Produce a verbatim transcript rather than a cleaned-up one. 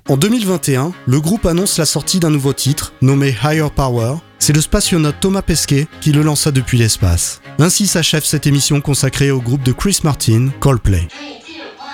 En deux mille vingt et un, le groupe annonce la sortie d'un nouveau titre, nommé Higher Power. C'est le spationaute Thomas Pesquet qui le lança depuis l'espace. Ainsi s'achève cette émission consacrée au groupe de Chris Martin, Coldplay.